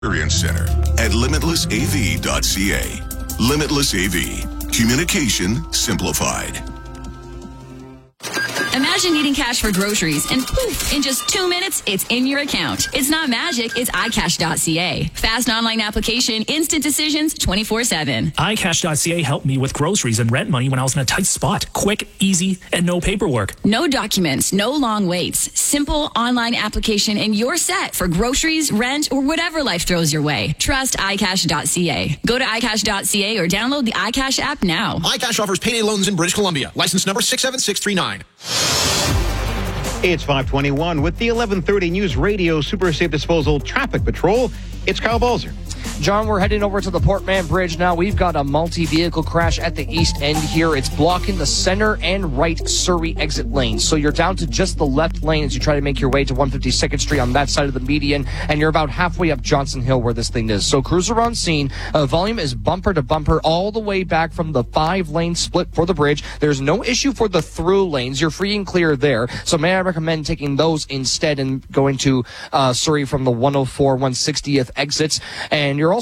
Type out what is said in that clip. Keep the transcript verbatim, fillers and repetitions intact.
Experience Center at limitless A V dot C A. Limitless A V. Communication simplified. Imagine needing cash for groceries and poof, in just two minutes, it's in your account. It's not magic, it's i cash dot c a. Fast online application, instant decisions, twenty-four seven. i cash dot c a helped me with groceries and rent money when I was in a tight spot. Quick, easy, and no paperwork. No documents, no long waits. Simple online application and you're set for groceries, rent, or whatever life throws your way. Trust i cash dot c a. Go to i cash dot c a or download the iCash app now. iCash offers payday loans in British Columbia. License number six seven six three nine. It's five twenty-one with the eleven thirty News Radio Super Safe Disposal Traffic Patrol. It's Kyle Balzer. John, we're heading over to the Portman Bridge now. We've got a multi-vehicle crash at the east end here. It's blocking the center and right Surrey exit lanes. So you're down to just the left lane as you try to make your way to one fifty-second Street on that side of the median, and you're about halfway up Johnson Hill where this thing is. So crews are on scene. Uh, volume is bumper to bumper all the way back from the five-lane split for the bridge. There's no issue for the through lanes. You're free and clear there. So may I recommend taking those instead and going to uh, Surrey from the one oh four, one sixtieth exits. And you're